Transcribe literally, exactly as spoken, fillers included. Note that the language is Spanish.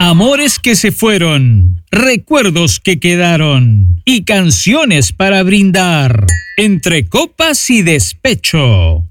Amores que se fueron, recuerdos que quedaron y canciones para brindar entre copas y despecho.